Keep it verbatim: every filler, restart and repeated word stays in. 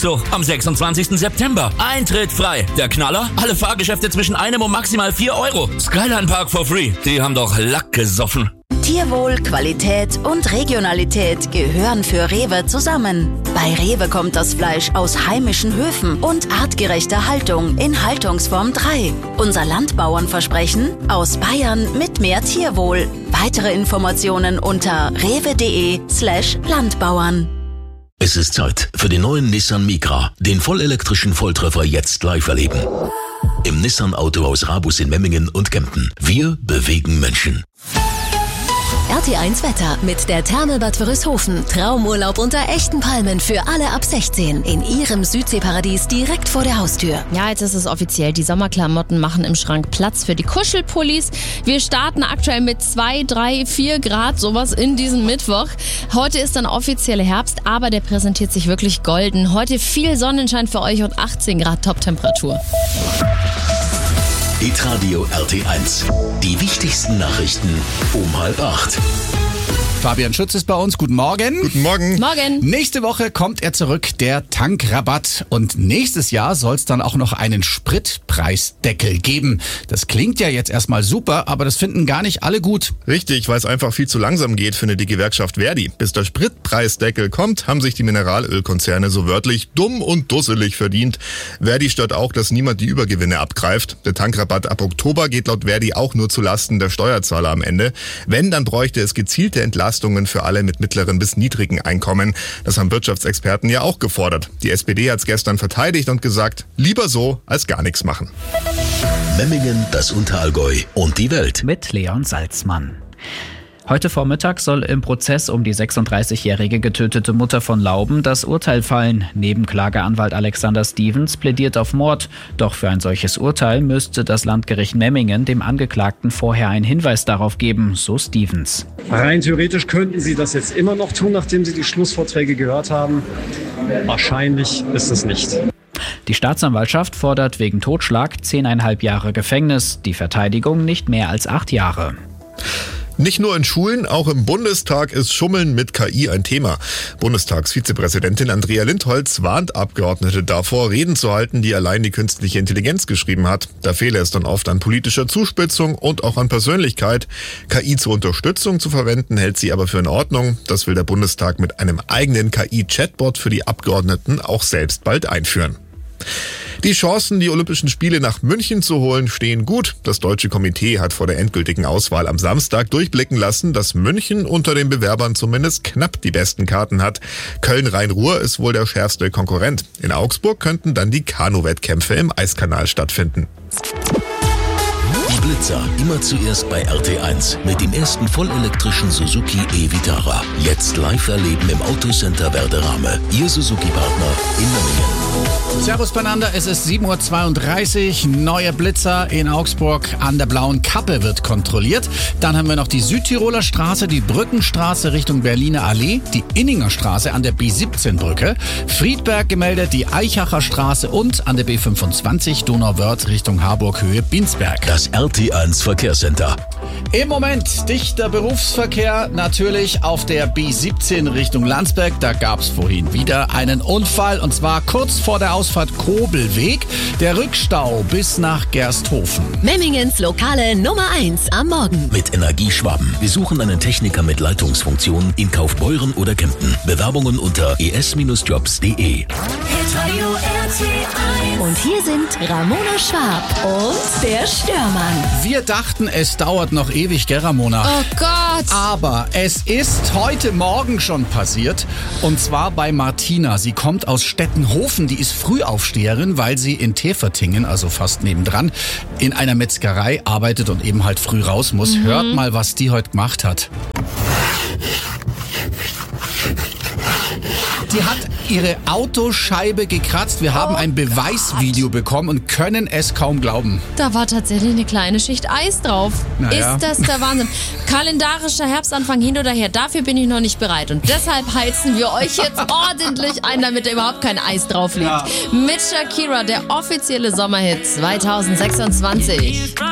du, am sechsundzwanzigsten September. Eintritt frei. Der Knaller? Alle Fahrgeschäfte zwischen einem und maximal vier Euro. Skyline Park for free. Die haben doch Lack gesoffen. Tierwohl, Qualität und Regionalität gehören für Rewe zusammen. Bei Rewe kommt das Fleisch aus heimischen Höfen und artgerechter Haltung in Haltungsform drei. Unser Landbauernversprechen: aus Bayern mit mehr Tierwohl. Weitere Informationen unter rewe.de slash Landbauern. Es ist Zeit für den neuen Nissan Micra, den vollelektrischen Volltreffer jetzt live erleben. Im Nissan Autohaus Rabus in Memmingen und Kempten. Wir bewegen Menschen. R T eins Wetter mit der Therme Bad Wörishofen. Traumurlaub unter echten Palmen für alle ab sechzehn. In ihrem Südseeparadies direkt vor der Haustür. Ja, jetzt ist es offiziell. Die Sommerklamotten machen im Schrank Platz für die Kuschelpullis. Wir starten aktuell mit zwei, drei, vier Grad, sowas in diesen Mittwoch. Heute ist dann offizielle Herbst, aber der präsentiert sich wirklich golden. Heute viel Sonnenschein für euch und achtzehn Grad Toptemperatur. Hitradio R T eins. Die wichtigsten Nachrichten um halb acht. Fabian Schütz ist bei uns. Guten Morgen. Guten Morgen. Morgen. Nächste Woche kommt er zurück, der Tankrabatt. Und nächstes Jahr soll es dann auch noch einen Spritpreisdeckel geben. Das klingt ja jetzt erstmal super, aber das finden gar nicht alle gut. Richtig, weil es einfach viel zu langsam geht, findet die Gewerkschaft Verdi. Bis der Spritpreisdeckel kommt, haben sich die Mineralölkonzerne so wörtlich dumm und dusselig verdient. Verdi stört auch, dass niemand die Übergewinne abgreift. Der Tankrabatt ab Oktober geht laut Verdi auch nur zu Lasten der Steuerzahler am Ende. Wenn, dann bräuchte es gezielte Entlastungen für alle mit mittleren bis niedrigen Einkommen. Das haben Wirtschaftsexperten ja auch gefordert. Die S P D hat es gestern verteidigt und gesagt, lieber so als gar nichts machen. Memmingen, das Unterallgäu und die Welt. Mit Leon Salzmann. Heute Vormittag soll im Prozess um die sechsunddreißigjährige getötete Mutter von Lauben das Urteil fallen. Nebenklageanwalt Alexander Stevens plädiert auf Mord. Doch für ein solches Urteil müsste das Landgericht Memmingen dem Angeklagten vorher einen Hinweis darauf geben, so Stevens. Rein theoretisch könnten Sie das jetzt immer noch tun, nachdem Sie die Schlussvorträge gehört haben. Wahrscheinlich ist es nicht. Die Staatsanwaltschaft fordert wegen Totschlag zehneinhalb Jahre Gefängnis, die Verteidigung nicht mehr als acht Jahre. Nicht nur in Schulen, auch im Bundestag ist Schummeln mit K I ein Thema. Bundestagsvizepräsidentin Andrea Lindholz warnt Abgeordnete davor, Reden zu halten, die allein die künstliche Intelligenz geschrieben hat. Da fehle es dann oft an politischer Zuspitzung und auch an Persönlichkeit. K I zur Unterstützung zu verwenden, hält sie aber für in Ordnung. Das will der Bundestag mit einem eigenen K I-Chatbot für die Abgeordneten auch selbst bald einführen. Die Chancen, die Olympischen Spiele nach München zu holen, stehen gut. Das Deutsche Komitee hat vor der endgültigen Auswahl am Samstag durchblicken lassen, dass München unter den Bewerbern zumindest knapp die besten Karten hat. Köln-Rhein-Ruhr ist wohl der schärfste Konkurrent. In Augsburg könnten dann die Kanu-Wettkämpfe im Eiskanal stattfinden. Die Blitzer immer zuerst bei R T eins mit dem ersten vollelektrischen Suzuki e-Vitara. Jetzt live erleben im Autocenter Werderame. Ihr Suzuki-Partner in Memmingen. Servus beieinander, es ist sieben Uhr zweiunddreißig. Neuer Blitzer in Augsburg an der Blauen Kappe wird kontrolliert. Dann haben wir noch die Südtiroler Straße, die Brückenstraße Richtung Berliner Allee, die Inninger Straße an der B siebzehn Brücke, Friedberg gemeldet, die Eichacher Straße und an der B fünfundzwanzig Donauwörth Richtung Harburg Höhe Binsberg. Das R T eins Verkehrscenter. Im Moment dichter Berufsverkehr, natürlich auf der B siebzehn Richtung Landsberg. Da gab es vorhin wieder einen Unfall und zwar kurz vor der Ausfahrt Kobelweg. Der Rückstau bis nach Gersthofen. Memmingens lokale Nummer eins am Morgen. Mit Energieschwaben. Wir suchen einen Techniker mit Leitungsfunktion in Kaufbeuren oder Kempten. Bewerbungen unter e s jobs punkt d e. Und hier sind Ramona Schwab und der Störmann. Wir dachten, es dauert noch ewig, gell, Ramona? Oh Gott! Aber es ist heute Morgen schon passiert. Und zwar bei Martina. Sie kommt aus Stettenhofen. Die ist Frühaufsteherin, weil sie in Tefertingen, also fast nebendran, in einer Metzgerei arbeitet und eben halt früh raus muss. Mhm. Hört mal, was die heute gemacht hat. Die hat ihre Autoscheibe gekratzt. Wir haben ein Beweisvideo bekommen und können es kaum glauben. Da war tatsächlich eine kleine Schicht Eis drauf. Naja. Ist das der Wahnsinn. Kalendarischer Herbstanfang hin oder her, dafür bin ich noch nicht bereit. Und deshalb heizen wir euch jetzt ordentlich ein, damit da überhaupt kein Eis drauf liegt. Ja. Mit Shakira, der offizielle Sommerhit zwanzig sechsundzwanzig.